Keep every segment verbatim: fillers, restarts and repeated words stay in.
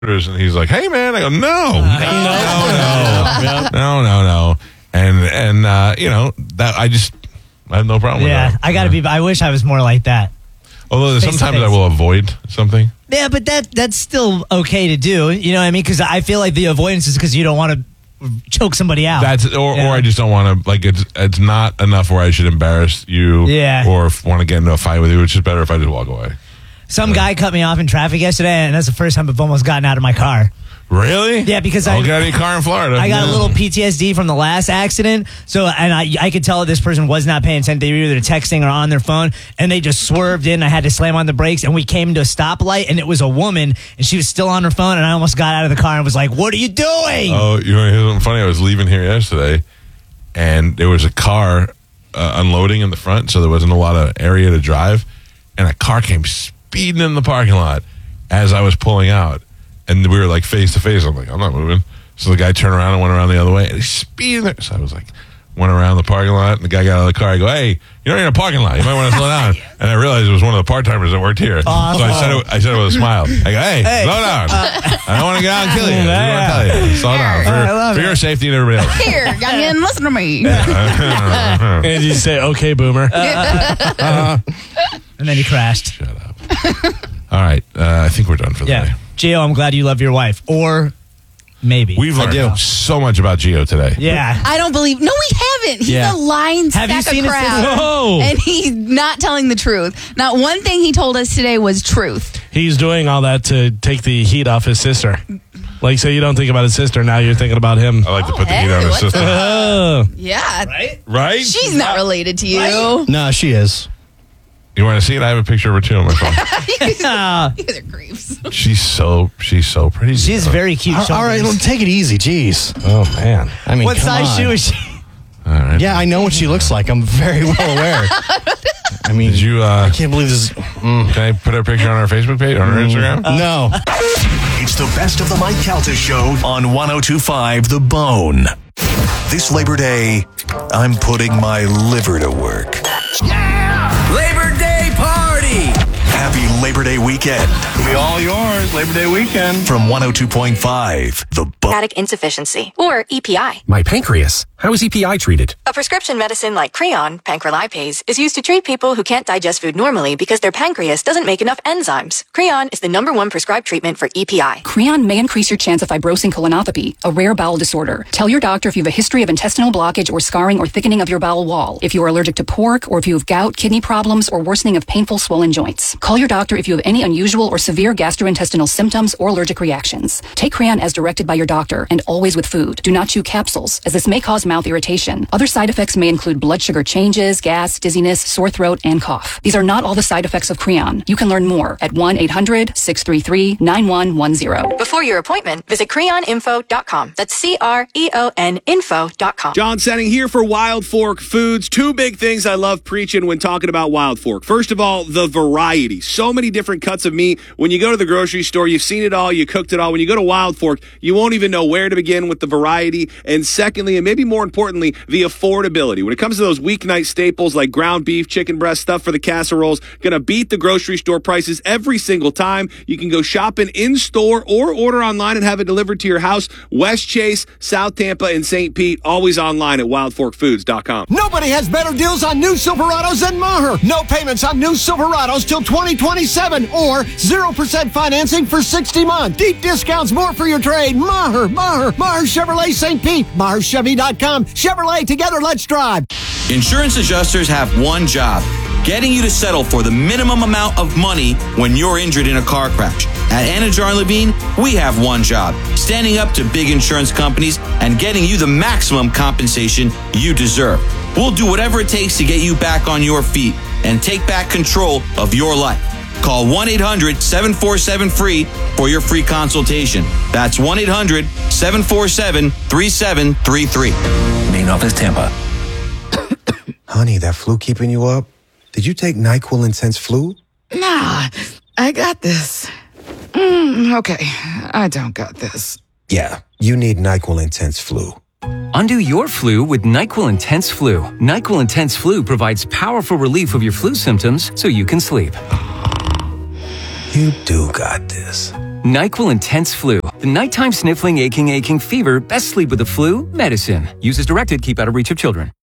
and he's like, "Hey, man." I go, "No, no, no, no, no, no, no." And and uh, you know that I just I have no problem Yeah, with that. I got to be. I wish I was more like that. Although Face to sometimes I face. will avoid something. Yeah, but that that's still okay to do. You know what I mean? Because I feel like the avoidance is because you don't want to choke somebody out. That's or, Yeah. or I just don't want to like it's it's not enough where I should embarrass you. Yeah. Or want to get into a fight with you, which is better if I just walk away. Some guy cut me off in traffic yesterday, and that's the first time I've almost gotten out of my car. Really? Yeah, because I'll I get out of your car in Florida. I got Yeah. a little P T S D from the last accident. So, and I I could tell that this person was not paying attention. They were either texting or on their phone, and they just swerved in. I had to slam on the brakes, and we came to a stoplight, and it was a woman, and she was still on her phone, and I almost got out of the car and was like, "What are you doing?" Oh, you know, here's something funny. I was leaving here yesterday, and there was a car uh, unloading in the front, so there wasn't a lot of area to drive, and a car came speeding in the parking lot as I was pulling out, and we were like face to face. I'm like, I'm not moving. So the guy turned around and went around the other way, and he's speeding there. So I was like, went around the parking lot, and the guy got out of the car. I go, "Hey, you're in a parking lot. You might want to slow down." And I realized it was one of the part-timers that worked here. Oh. So I said it, I said it with a smile. I go, "Hey, Hey. slow down. I don't want to get out and kill you. I Yeah. just want to tell you. Slow down. For, I love for it. your safety and everybody else." Here, youngin, listen to me. And you say, "Okay, boomer." And then he crashed. Shut up. All right. Uh, I think we're done for the Yeah, day. Gio, I'm glad you love your wife, or maybe We've learned do. so much about Gio today. Yeah. I don't believe. No, we haven't. He's Yeah. a lying Have sack you seen of his crap. sister? Whoa. And he's not telling the truth. Not one thing he told us today was truth. He's doing all that to take the heat off his sister. Like, so you don't think about his sister, now you're thinking about him. I like to Oh, put the hey, heat on his what's sister. Oh. Yeah, Right? Right? she's not related to you. Right? No, she is. You want to see it? I have a picture of her too on my phone. Uh, You guys are creeps. she's so she's so pretty. she's very cute. All- all right, shoulders. well, take it easy. Jeez. Oh, man. I mean, What come size on. shoe is she? All right. Yeah, I know what she looks like. I'm very well aware. I mean, Did you? I Uh, can't believe this. Is, mm, can I put her picture on our Facebook page on our Instagram? no. It's the best of the Mike Calta Show on one oh two point five The Bone. This Labor Day, I'm putting my liver to work. Labor Day party! Happy Labor Day weekend It'll be all yours, Labor Day weekend. from one oh two point five The Bone. Hepatic insufficiency, or E P I. My pancreas. How is E P I treated? A prescription medicine like Creon, pancrelipase, is used to treat people who can't digest food normally because their pancreas doesn't make enough enzymes. Creon is the number one prescribed treatment for E P I. Creon may increase your chance of fibrosing colonopathy, a rare bowel disorder. Tell your doctor if you have a history of intestinal blockage or scarring or thickening of your bowel wall, if you are allergic to pork, or if you have gout, kidney problems, or worsening of painful swollen joints. Call your doctor if you have any unusual or severe gastrointestinal symptoms or allergic reactions. Take Creon as directed by your doctor, and always with food. Do not chew capsules, as this may cause mouth irritation. Other side effects may include blood sugar changes, gas, dizziness, sore throat, and cough. These are not all the side effects of Creon. You can learn more at one eight hundred six three three nine one one zero. Before your appointment, visit creon info dot com. That's C R E O N info dot com. John Setting here for Wild Fork Foods. Two big things I love preaching when talking about Wild Fork. First of all, the variety. So many different cuts of meat. When you go to the grocery store, you've seen it all, you cooked it all. When you go to Wild Fork, you won't even know where to begin with the variety. And secondly, and maybe more importantly, the affordability. When it comes to those weeknight staples like ground beef, chicken breast, stuff for the casseroles, gonna beat the grocery store prices every single time. You can go shopping in store or order online and have it delivered to your house. West Chase, South Tampa, and Saint Pete, always online at wild fork foods dot com. Nobody has better deals on new Silverados than Maher. No payments on new Silverados till twenty twenty-seven or zero percent financing for sixty months. Deep discounts, more for your trade. Maher, Maher, Maher Chevrolet Saint Pete, Maher Chevy dot com. Chevrolet, together, let's drive. Insurance adjusters have one job: getting you to settle for the minimum amount of money when you're injured in a car crash. At Anajar Levine, we have one job: standing up to big insurance companies and getting you the maximum compensation you deserve. We'll do whatever it takes to get you back on your feet and take back control of your life. Call one eight hundred seven four seven free for your free consultation. That's one eight hundred seven four seven three seven three three. Main office, Tampa. Honey, that flu keeping you up? Did you take NyQuil Intense Flu? Nah, I got this. Mm, okay, I don't got this. Yeah, you need NyQuil Intense Flu. Undo your flu with NyQuil Intense Flu. NyQuil Intense Flu provides powerful relief of your flu symptoms so you can sleep. You do got this. NyQuil Intense Flu. The nighttime sniffling, aching, aching fever. Best sleep with the flu. Medicine. Use as directed. Keep out of reach of children.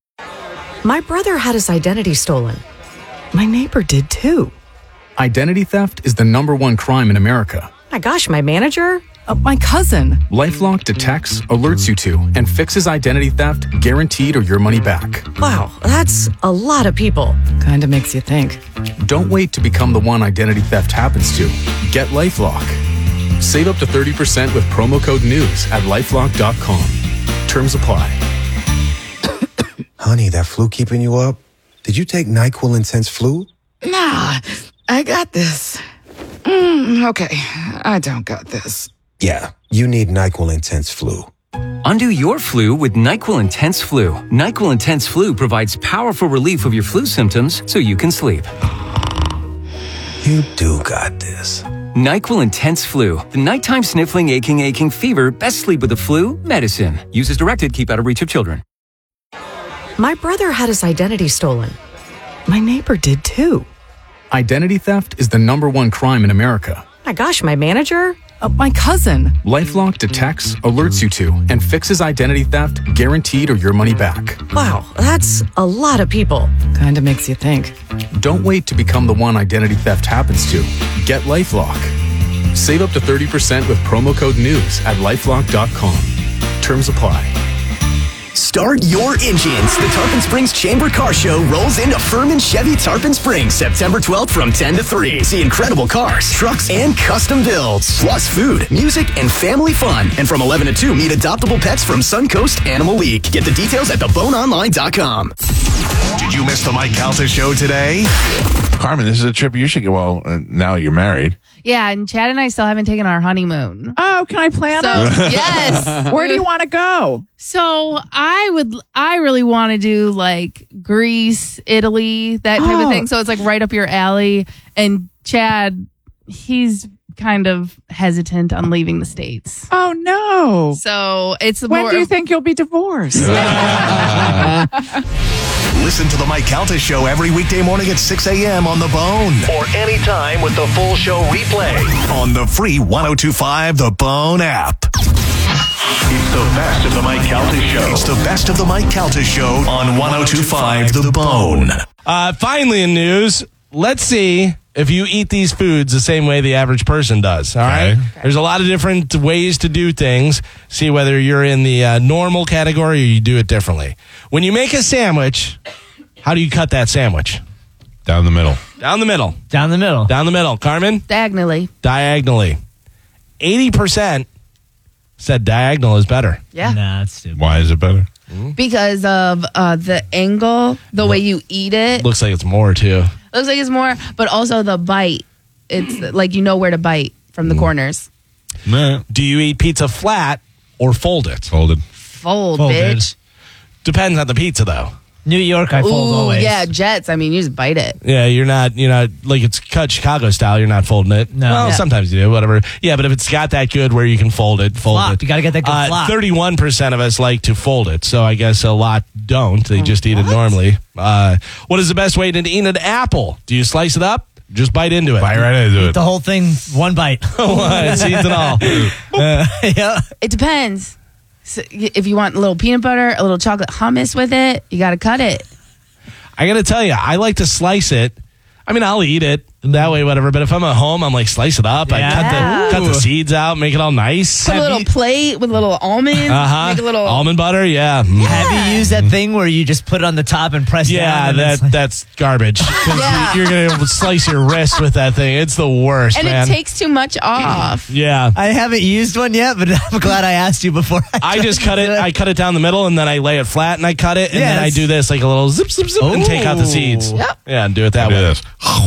My brother had his identity stolen. My neighbor did too. Identity theft is the number one crime in America. My gosh, my manager? Uh, my cousin. LifeLock detects, alerts you to, and fixes identity theft guaranteed or your money back. Wow, that's a lot of people. Kinda makes you think. Don't wait to become the one identity theft happens to. Get LifeLock. Save up to thirty percent with promo code NEWS at lifelock dot com. Terms apply. Honey, that flu keeping you up? Did you take NyQuil Intense Flu? Nah, I got this. Mm, okay, I don't got this. Yeah, you need NyQuil Intense Flu. Undo your flu with NyQuil Intense Flu. NyQuil Intense Flu provides powerful relief of your flu symptoms so you can sleep. You do got this. NyQuil Intense Flu. The nighttime sniffling, aching, aching fever. Best sleep with the flu. Medicine. Use as directed. Keep out of reach of children. My brother had his identity stolen. My neighbor did too. Identity theft is the number one crime in America. My gosh, my manager? Uh, my cousin. LifeLock detects, alerts you to, and fixes identity theft guaranteed or your money back. Wow, that's a lot of people. Kinda makes you think. Don't wait to become the one identity theft happens to. Get LifeLock. Save up to thirty percent with promo code NEWS at lifelock dot com. Terms apply. Start your engines. The Tarpon Springs Chamber Car Show rolls into Furman Chevy Tarpon Springs September twelfth from ten to three. See incredible cars, trucks, and custom builds. Plus food, music, and family fun. And from eleven to two, meet adoptable pets from Suncoast Animal League. Get the details at the bone online dot com. Did you miss the Mike Calta show today? Carmen, this is a trip you should go. Well, uh, now you're married. Yeah, and Chad and I still haven't taken our honeymoon. Oh, can I plan So, it? yes. Where do you want to go? So I would, I really want to do like Greece, Italy, that type Oh. of thing. So it's like right up your alley. And Chad, he's kind of hesitant on leaving the States. Oh, no. So it's When more do you of- think you'll be divorced? Listen to the Mike Calta show every weekday morning at six a.m. on The Bone. Or anytime with the full show replay on the free ten twenty-five The Bone app. It's the best of the Mike Calta show. It's the best of the Mike Calta show on ten twenty-five The Bone. Uh, finally, in news, let's see if you eat these foods the same way the average person does. All right. Okay. There's a lot of different ways to do things. See whether you're in the uh, normal category or you do it differently. When you make a sandwich, how do you cut that sandwich? Down the middle. Down the middle. Down the middle. Down the middle. Carmen? diagonally. Diagonally. eighty percent said diagonal is better. Yeah. Nah, that's stupid. Why is it better? Because of uh, the angle, the way you eat it. Looks like it's more, too. Looks like it's more, but also the bite. It's like you know where to bite from the corners. Nah. Do you eat pizza flat or fold it? Folded. Fold, Folded. bitch. Depends on the pizza, though. New York, I fold Ooh, always. yeah, Jets. I mean, you just bite it. Yeah, you're not, you're not, like it's cut Chicago style, you're not folding it. No. Well, Yeah. sometimes you do, whatever. Yeah, but if it's got that good where you can fold it, fold Flop. it. You gotta get that good uh, flop. thirty-one percent of us like to fold it, so I guess a lot don't. They just eat it normally. Uh, what is the best way to eat an apple? Do you slice it up? Just bite into it. Bite right into Eat it. the whole thing, one bite. What? Seeds and all. Uh, yeah. It depends. So y- if you want a little peanut butter, a little chocolate hummus with it, you got to cut it. I got to tell you, I like to slice it. I mean, I'll eat it that way, whatever. But if I'm at home, I'm like, slice it up. I cut the, cut the seeds out, make it all nice. Put a little plate with a little almond. Uh-huh. Make a little Almond butter, yeah. Mm. Have you used that thing where you just put it on the top and press Yeah, down? and that it's like- that's garbage. 'Cause Yeah. you- You're going to slice your wrist with that thing. It's the worst, and man. it takes too much off. yeah. I haven't used one yet, but I'm glad I asked you before. I just cut it. I cut it down the middle, and then I lay it flat, and I cut it, and then I Yes. do this like a little zip, zip, zip, and take out the seeds. Yep. Yeah, and do it that Do way. this.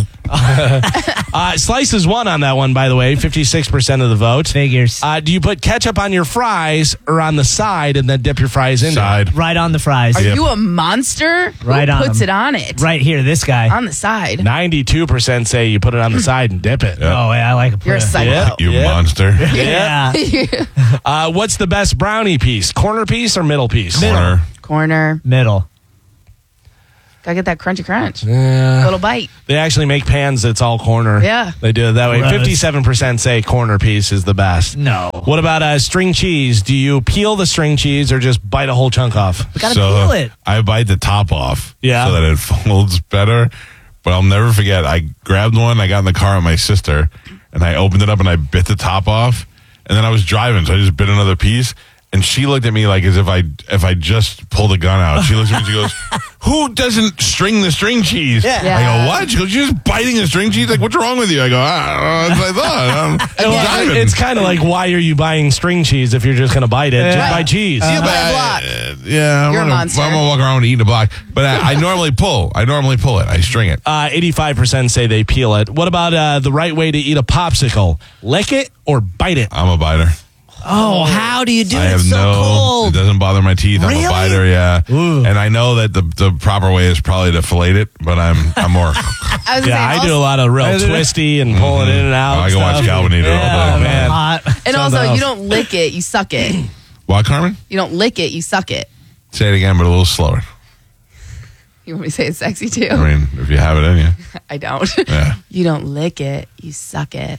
Uh, slices won on that one, by the way. fifty-six percent of the vote. Figures. Uh, do you put ketchup on your fries or on the side, and then dip your fries into Side. it? Right on the fries. Are you a monster? Right Who on puts them. it on it? Right here, this guy. On the side. ninety-two percent say you put it on the side and dip it. Yeah. Oh, yeah, I like it. You're a psycho. Yeah. You Yeah. monster. Yeah. Uh, what's the best brownie piece? Corner piece or middle piece? Corner. Corner. Middle. Gotta get that crunchy crunch. Yeah. Little bite. They actually make pans that's all corner. Yeah. They do it that way. Gross. fifty-seven percent say corner piece is the best. No. What about uh, string cheese? Do you peel the string cheese or just bite a whole chunk off? We gotta So, peel it. I bite the top off Yeah. so that it folds better. But I'll never forget, I grabbed one, I got in the car with my sister, and I opened it up and I bit the top off. And then I was driving, so I just bit another piece. And she looked at me like as if I if I just pulled a gun out. She looks at me and she goes, "Who doesn't string the string cheese?" Yeah. I go, "What?" She goes, "You're just biting the string cheese? Like, what's wrong with you?" I go, "I don't know. That's what I thought. I'm, I'm Well, driving." it's kind of like, why are you buying string cheese if you're just going to bite it? Just Right. buy cheese. Yeah, but Buy a I- block. uh, yeah, I'm You're a gonna, monster. I'm gonna walk around eating a block. But I, I normally pull. I normally pull it. I string it. Uh, eighty-five percent say they peel it. What about uh, the right way to eat a popsicle? Lick it or bite it? I'm a biter. Oh, how do you do I it? have It's so no. cold. It doesn't bother my teeth. Really? I'm a biter. Yeah, Ooh. and I know that the the proper way is probably to fillet it, but I'm I'm more. I was Yeah, saying, I also, do a lot of real twisty and pulling in and out. I and can watch stuff. Calvin eat it all Yeah, day. man. Hot. And Something also, else. you don't lick it, you suck it. What, Carmen? You don't lick it, you suck it. Say it again, but a little slower. You want me to say it sexy too? I mean, if you have it in you. I don't. Yeah. You don't lick it, you suck it.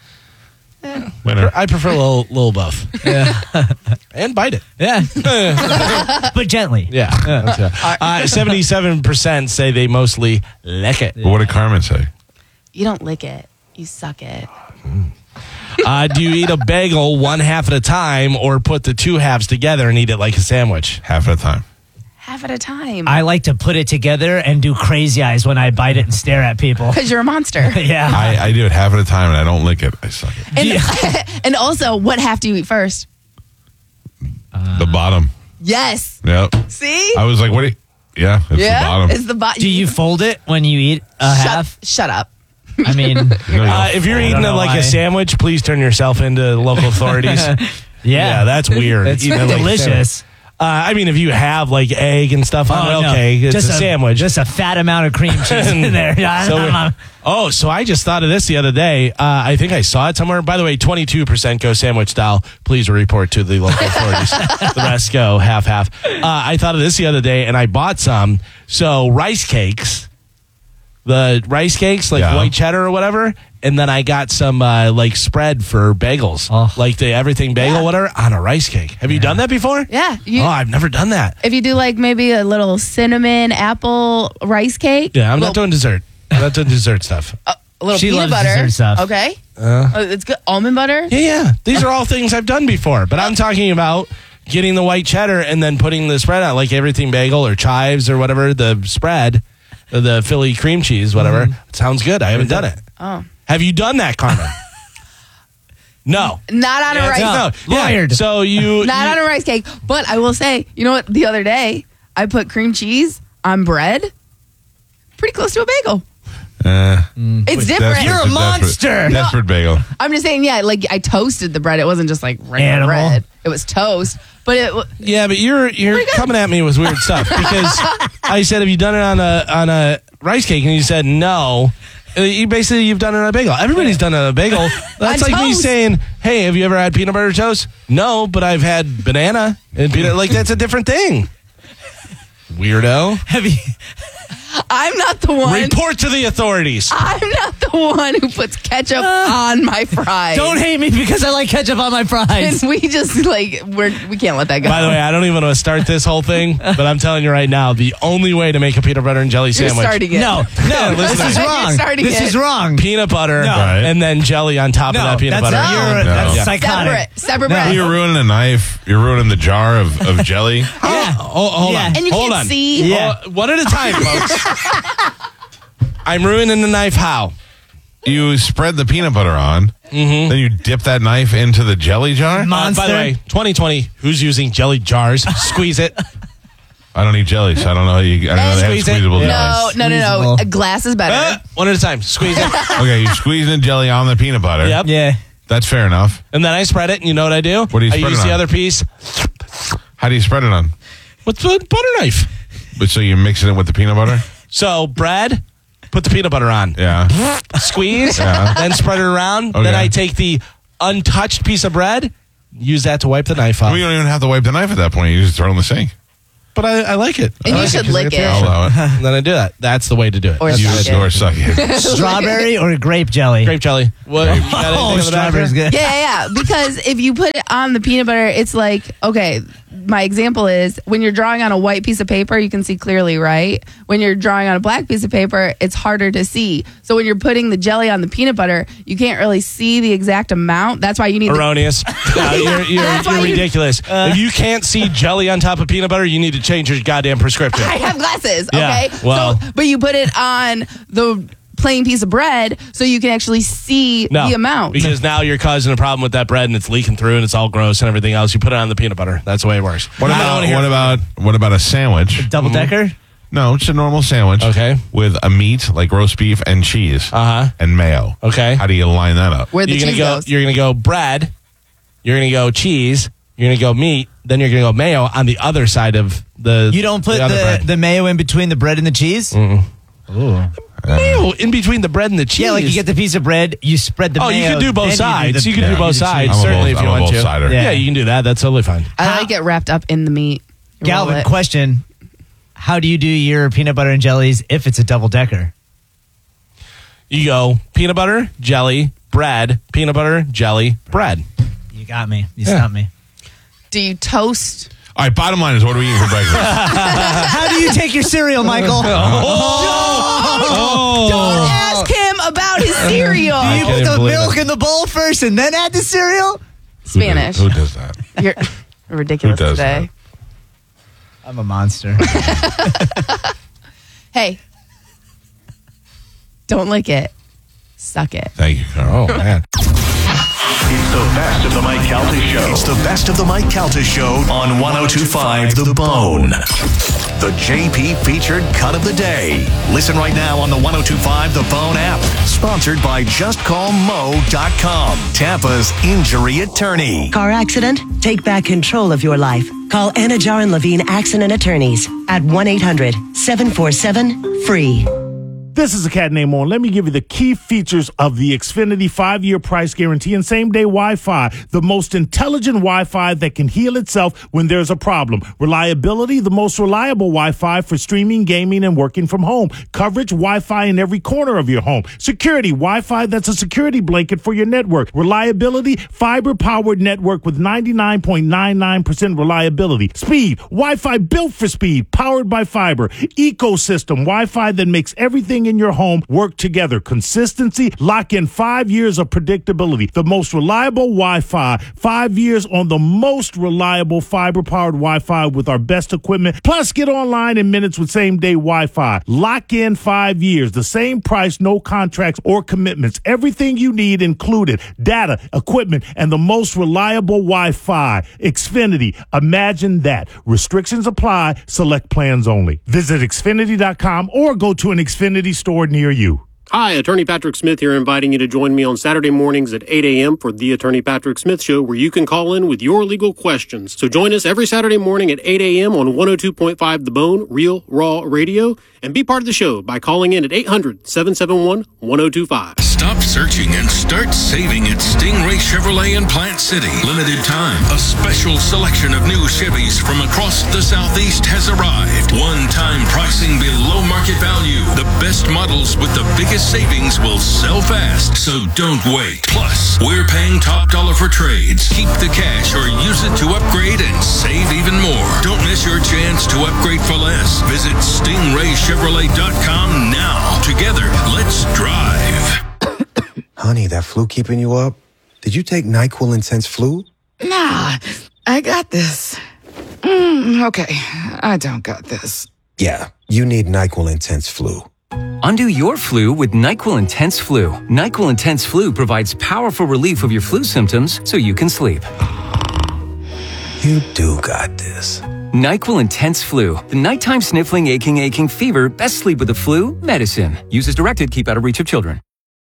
Winner. I prefer a little, little both. Yeah. And bite it. Yeah. But gently. Yeah. That's right. Uh, seventy-seven percent say they mostly lick it. But what did Carmen say? You don't lick it, you suck it. Uh, do you eat a bagel one half at a time or put the two halves together and eat it like a sandwich? Half at a time. Half at a time. I like to put it together and do crazy eyes when I bite it and stare at people. Because you're a monster. Yeah. I, I do it half at a time and I don't lick it. I suck it. And, and also, what half do you eat first? the bottom. Yes. Yep. See? I was like, what do you. Yeah, it's yeah, the bottom. it's the bottom. Do you fold it when you eat a shut, half? Shut up. I mean, No, you Uh, don't. if you're I eating don't it know like why. a sandwich, please turn yourself into local authorities. yeah. Yeah, that's weird. It's Eating it like a delicious. sandwich. Uh, I mean, if you have like egg and stuff on Oh, it, no. okay, it's just a, sandwich. Just a fat amount of cream cheese in there. So- oh, so I just thought of this the other day. Uh, I think I saw it somewhere. By the way, twenty-two percent go sandwich style. Please report to the local authorities. The rest go half half. Uh, I thought of this the other day, and I bought some. So rice cakes, the rice cakes like Yeah. white cheddar or whatever, and then I got some uh, like spread for bagels, Oh. like the everything bagel, whatever, on a rice cake. Have you done that before? Yeah. You, Oh, I've never done that. if you do like maybe a little cinnamon apple rice cake. Yeah, I'm well, not doing dessert. I'm not doing dessert stuff. a little She peanut loves butter. dessert stuff. Okay. Uh, Uh, it's good. Almond butter. Yeah, yeah. These are all things I've done before, but I'm talking about getting the white cheddar and then putting the spread out, like everything bagel or chives or whatever, the spread, or the Philly cream cheese, whatever. It sounds good. I haven't done it. Oh. Have you done that, Carmen? No. Not on a rice. No. Yeah. Wired. So you. Not you- on a rice cake. But I will say, you know what? The other day, I put cream cheese on bread. Pretty close to a bagel. Uh, It's different. desperate- You're a desperate- monster. Desperate bagel. I'm just saying, yeah, like I toasted the bread. It wasn't just like regular Animal. bread. It was toast. But it w- Yeah, but you're you're coming at me with weird stuff because I said, have you done it on a on a rice cake? And you said no. Uh, You basically you've done it on a bagel. Everybody's done it on a bagel. That's On like me toast. saying, "Hey, have you ever had peanut butter toast?" No, but I've had banana and peanut. Like that's a different thing. Weirdo. Have you? I'm not the one. Report to the authorities. I'm not the one who puts ketchup on my fries. Don't hate me because I like ketchup on my fries. And we just like we're we can't let that go. By the way, I don't even want to start this whole thing, but I'm telling you right now, the only way to make a peanut butter and jelly You're sandwich. starting it. No, no, Listen this to is me. wrong. You're starting This it. is wrong. Peanut butter No. Right. and then jelly on top No, of that peanut that's butter. you're, No. that's Yeah. psychotic. Separate, separate No. bread. You're ruining a knife. You're ruining the jar of, of jelly. Yeah. Oh, hold Yeah. on. And you hold can't on. see. Yeah. Oh, one at a time, folks. I'm ruining the knife how? You spread the peanut butter on, Mm-hmm. then you dip that knife into the jelly jar. Uh, by the Monster. way, twenty twenty, who's using jelly jars? Squeeze it. I don't eat jelly, so I don't know how you. I don't know they have Squeeze it. squeezable No, jellies. no, no, no. Squeezable. A glass is better. Uh, one at a time. Squeeze it. Okay, you squeeze the jelly on the peanut butter. Yep. Yeah. That's fair enough. And then I spread it, and you know what I do? What do you I spread use it the on? other piece How do you spread it on? with the butter knife. But so you're mixing it with the peanut butter? So bread, put the peanut butter on. Yeah. Squeeze, Yeah. then spread it around. Okay. Then I take the untouched piece of bread, use that to wipe the knife off. We don't even have to wipe the knife at that point. You just throw it in the sink. But I, I like it. And I you like should 'cause I lick get it. the- I'll allow it. And then I do that. That's the way to do it. Or That's suck the- it. Or suck it. Strawberry or grape jelly? Grape jelly. What? You got anything Oh, on the back strawberry's there? good. Yeah, yeah, yeah. Because if you put it on the peanut butter, it's like, okay, my example is when you're drawing on a white piece of paper, you can see clearly, right? When you're drawing on a black piece of paper, it's harder to see. So when you're putting the jelly on the peanut butter, you can't really see the exact amount. That's why you need the- Erroneous. No, you're you're, That's why you're you- ridiculous. if you can't see jelly on top of peanut butter, you need to change your goddamn prescription. I have glasses, Yeah, okay? well- so, but you put it on the plain piece of bread so you can actually see No, the amount. because now you're causing a problem with that bread and it's leaking through and it's all gross and everything else. You put it on the peanut butter. That's the way it works. What I don't about wanna hear what it. about what about a sandwich? Double decker? No, it's a normal sandwich. Okay. With a meat like roast beef and cheese. Uh-huh. And mayo. Okay. How do you line that up? Where the you're gonna cheese go goes. you're gonna go bread, you're gonna go cheese, you're gonna go meat, then you're gonna go mayo on the other side of the You don't put the, other the, bread. the mayo in between the bread and the cheese? Mm-mm. Ooh. Mayo in between the bread and the cheese. Yeah, like you get the piece of bread, you spread the Oh, mayo. you can do both then sides. the- You can yeah, do both the sides, cheese. I'm a certainly both- if you I'm a want to. both-sider. Yeah. Yeah. you can do that. That's totally fine. I like it wrapped up in the meat. You roll Galvin, it. question. How do you do your peanut butter and jellies if it's a double decker? You go peanut butter, jelly, bread, peanut butter, jelly, bread. You got me. You Yeah. stumped me. Do you toast? All right, bottom line is what are we eating for breakfast? How do you take your cereal, Michael? Oh. Don't ask him about his cereal. Do you can't put even the believe milk it. in the bowl first and then add the cereal? Spanish. Who does, who does that? You're ridiculous Who does today. I'm a monster. Hey, don't lick it. Suck it. Thank you, Carl. Oh, man. It's the best of the Mike Calta Show. It's the best of the Mike Calta Show on one oh two point five The Bone. The J P featured cut of the day. Listen right now on the one oh two point five The Bone app. Sponsored by just call mo dot com, Tampa's injury attorney. Car accident? Take back control of your life. Call Anajar and Levine Accident Attorneys at one eight hundred seven four seven free. This is a cat named On. Let me give you the key features of the Xfinity five-year price guarantee and same-day Wi-Fi, the most intelligent Wi-Fi that can heal itself when there's a problem. Reliability, the most reliable Wi-Fi for streaming, gaming, and working from home. Coverage, Wi-Fi in every corner of your home. Security, Wi-Fi that's a security blanket for your network. Reliability, fiber-powered network with ninety-nine point nine nine percent reliability. Speed, Wi-Fi built for speed, powered by fiber. Ecosystem, Wi-Fi that makes everything in your home work together. Consistency, lock in five years of predictability. The most reliable Wi-Fi, five years on the most reliable fiber-powered Wi-Fi with our best equipment. Plus, get online in minutes with same-day Wi-Fi. Lock in five years. The same price, no contracts or commitments. Everything you need included. Data, equipment, and the most reliable Wi-Fi. Xfinity. Imagine that. Restrictions apply. Select plans only. Visit Xfinity dot com or go to an Xfinity store near you. Hi, Attorney Patrick Smith here, inviting you to join me on Saturday mornings at eight a.m. for the Attorney Patrick Smith Show, where you can call in with your legal questions. So join us every Saturday morning at eight a.m. on one oh two point five The Bone, Real Raw Radio, and be part of the show by calling in at eight hundred seven seven one one oh two five. Stop searching and start saving at Stingray Chevrolet in Plant City. Limited time. A special selection of new Chevys from across the Southeast has arrived. One-time pricing below market value. The best models with the biggest savings will sell fast, so don't wait. Plus, we're paying top dollar for trades. Keep the cash or use it to upgrade and save even more. Don't miss your chance to upgrade for less. Visit stingray chevrolet dot com now. Together, let's drive. Honey, that flu keeping you up? Did you take NyQuil Intense Flu? Nah, I got this. Mm, okay, I don't got this. Yeah, you need NyQuil Intense Flu. Undo your flu with NyQuil Intense Flu. NyQuil Intense Flu provides powerful relief of your flu symptoms so you can sleep. You do got this. NyQuil Intense Flu. The nighttime sniffling, aching, aching fever. Best sleep with the flu. Medicine. Use as directed. Keep out of reach of children.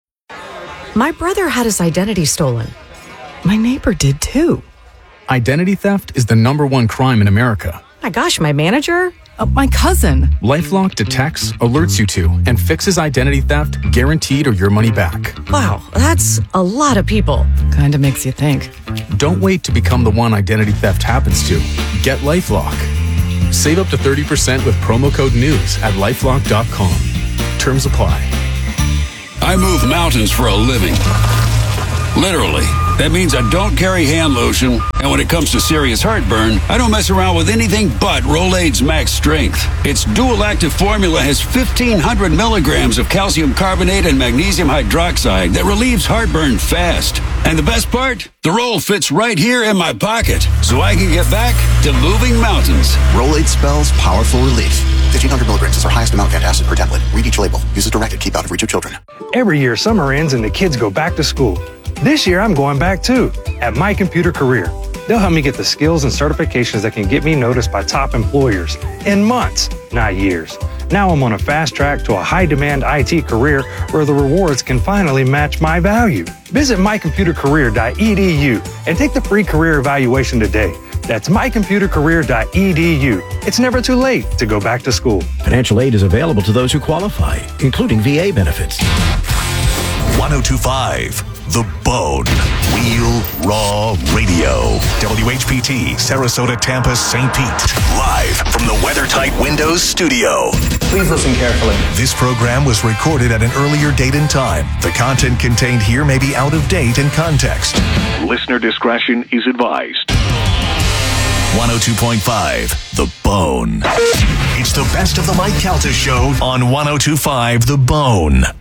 My brother had his identity stolen. My neighbor did too. Identity theft is the number one crime in America. My gosh, my manager? Uh, my cousin. LifeLock detects, alerts you to, and fixes identity theft, guaranteed or your money back. Wow, that's a lot of people. Kinda makes you think. Don't wait to become the one identity theft happens to. Get LifeLock. Save up to thirty percent with promo code NEWS at lifelock dot com. Terms apply. I move mountains for a living. Literally. That means I don't carry hand lotion, and when it comes to serious heartburn, I don't mess around with anything but Rolaids Max Strength. Its dual-active formula has fifteen hundred milligrams of calcium carbonate and magnesium hydroxide that relieves heartburn fast. And the best part? The roll fits right here in my pocket, so I can get back to moving mountains. Rolaids spells powerful relief. fifteen hundred milligrams is our highest amount of antacid per tablet. Read each label. Use as directed. Keep out of reach of children. Every year, summer ends and the kids go back to school. This year, I'm going back too, at My Computer Career. They'll help me get the skills and certifications that can get me noticed by top employers in months, not years. Now I'm on a fast track to a high-demand I T career where the rewards can finally match my value. Visit my computer career dot e d u and take the free career evaluation today. That's my computer career dot e d u. It's never too late to go back to school. Financial aid is available to those who qualify, including V A benefits. one oh two point five The Bone. Real Raw Radio. W H P T, Sarasota, Tampa, Saint Pete. Live from the WeatherTight Windows studio. Please listen carefully. This program was recorded at an earlier date and time. The content contained here may be out of date in context. Listener discretion is advised. one oh two point five The Bone. It's the best of the Mike Calta Show on one oh two point five The Bone.